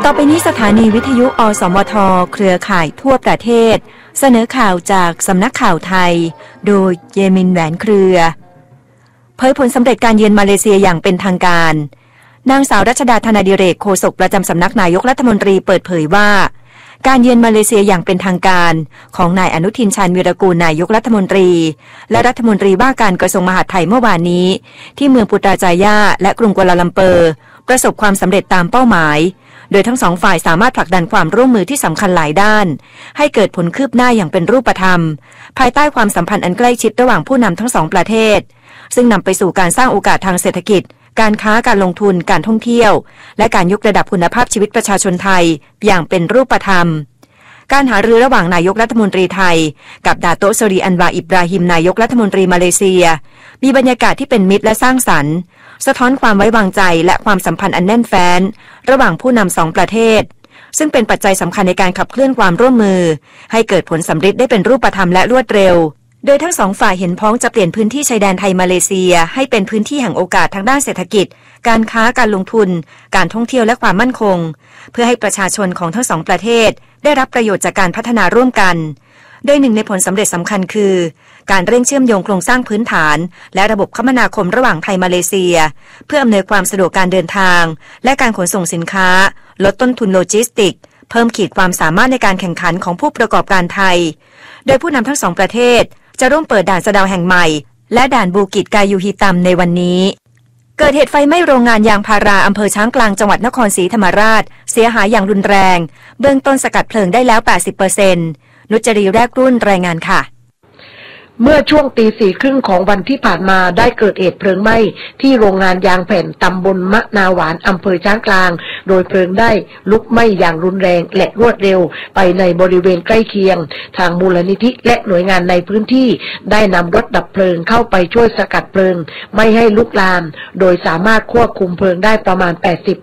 ต่อไปนี้สถานีวิทยุอสมทเครือข่ายทั่วประเทศเสนอข่าวจากสำนักข่าวไทยโดยเยมินแหวนเครือเผยผลสำเร็จการเยือนมาเลเซียอย่างเป็นทางการนางสาวรัชดาธนาดิเรกโฆษกประจำสำนักนายกรัฐมนตรีเปิดเผยว่าการเยือนมาเลเซียอย่างเป็นทางการของนายอนุทินชาญวีรกูลนายกรัฐมนตรีและรัฐมนตรีว่าการกระทรวงมหาดไทยเมื่อวานนี้ที่เมืองปุตราจายาและกรุงกัวลาลัมเปอร์ประสบความสำเร็จตามเป้าหมายโดยทั้งสองฝ่ายสามารถผลักดันความร่วมมือที่สำคัญหลายด้านให้เกิดผลคืบหน้าอย่างเป็นรูปธรรมภายใต้ความสัมพันธ์อันใกล้ชิดระหว่างผู้นำทั้งสองประเทศซึ่งนำไปสู่การสร้างโอกาสทางเศรษฐกิจการค้าการลงทุนการท่องเที่ยวและการยกระดับคุณภาพชีวิตประชาชนไทยอย่างเป็นรูปธรรมการหารือระหว่างนายกรัฐมนตรีไทยกับดาโตะ ซอรี อันวา อิบราฮิมนายกรัฐมนตรีมาเลเซียมีบรรยากาศที่เป็นมิตรและสร้างสรรค์สะท้อนความไว้วางใจและความสัมพันธ์อันแน่นแฟ้นระหว่างผู้นำสองประเทศซึ่งเป็นปัจจัยสำคัญในการขับเคลื่อนความร่วมมือให้เกิดผลสำเร็จได้เป็นรูปธรรมและรวดเร็วโดยทั้งสองฝ่ายเห็นพ้องจะเปลี่ยนพื้นที่ชายแดนไทยมาเลเซียให้เป็นพื้นที่แห่งโอกาสทางด้านเศรษฐกิจการค้าการลงทุนการท่องเที่ยวและความมั่นคงเพื่อให้ประชาชนของทั้งสองประเทศได้รับประโยชน์จากการพัฒนาร่วมกันโดยหนึ่งในผลสำเร็จสำคัญคือการเร่งเชื่อมโยงโครงสร้างพื้นฐานและระบบคมนาคมระหว่างไทยมาเลเซียเพื่ออำนวยความสะดวกการเดินทางและการขนส่งสินค้าลดต้นทุนโลจิสติกเพิ่มขีดความสามารถในการแข่งขันของผู้ประกอบการไทยโดยผู้นำทั้งสองประเทศจะร่วมเปิดด่านสะเดาแห่งใหม่และด่านบูกิจกายูฮิตัมในวันนี้เกิดเหตุไฟไหม้โรงงานยางพาราอำเภอช้างกลางจังหวัดนครศรีธรรมราชเสียหายอย่างรุนแรงเบื้องต้นสกัดเพลิงได้แล้ว 80% นุชจรีแรกรุ่นรายงานค่ะเมื่อช่วงตี 4:30ของวันที่ผ่านมาได้เกิดเหตุเพลิงไหม้ที่โรงงานยางแผ่นตำบลมะนาหวานอำเภอช้างกลางโดยเพลิงได้ลุกไหม้อย่างรุนแรงและรวดเร็วไปในบริเวณใกล้เคียงทางมูลนิธิและหน่วยงานในพื้นที่ได้นำรถดับเพลิงเข้าไปช่วยสกัดเพลิงไม่ให้ลุกลามโดยสามารถควบคุมเพลิงได้ประมาณ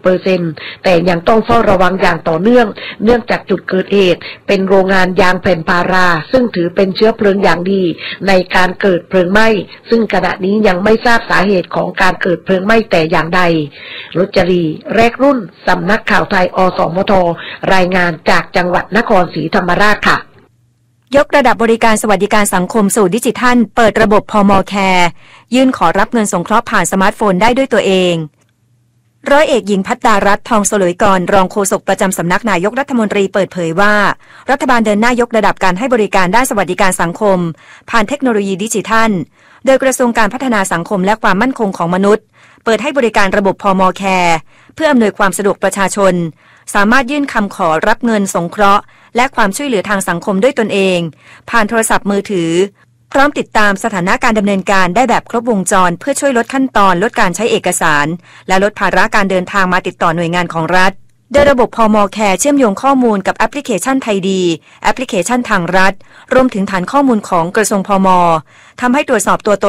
80% แต่ยังต้องเฝ้าระวังอย่างต่อเนื่องจากจุดเกิดเหตุเป็นโรงงานยางแผ่นพาราซึ่งถือเป็นเชื้อเพลิงอย่างดีในการเกิดเพลิงไหม้ซึ่งขณะนี้ยังไม่ทราบสาเหตุของการเกิดเพลิงไหม้แต่อย่างใดรุจรีแรกรุ่นสำนักข่าวไทยอสมทรายงานจากจังหวัดนครศรีธรรมราชค่ะยกระดับบริการสวัสดิการสังคมสู่ดิจิทัลเปิดระบบพม.แคร์ยื่นขอรับเงินสงเคราะห์ผ่านสมาร์ทโฟนได้ด้วยตัวเองร้อยเอกหญิงภัตตารัตน์ทองสลวยกรรองโฆษกประจำสำนักนายกรัฐมนตรีเปิดเผยว่ารัฐบาลเดินหน้ายกระดับการให้บริการด้านสวัสดิการสังคมผ่านเทคโนโลยีดิจิทัลโดยกระทรวงการพัฒนาสังคมและความมั่นคงของมนุษย์เปิดให้บริการระบบพม.แคร์เพื่ออำนวยความสะดวกประชาชนสามารถยื่นคำขอรับเงินสงเคราะห์และความช่วยเหลือทางสังคมด้วยตนเองผ่านโทรศัพท์มือถือพร้อมติดตามสถานะการดำเนินการได้แบบครบวงจรเพื่อช่วยลดขั้นตอนลดการใช้เอกสารและลดภาระการเดินทางมาติดต่อหน่วยงานของรัฐโดยระบบพม.แคร์เชื่อมโยงข้อมูลกับแอปพลิเคชันไทยดีแอปพลิเคชันทางรัฐรวมถึงฐานข้อมูลของกระทรวงพม.ทำให้ตรวจสอบตัวต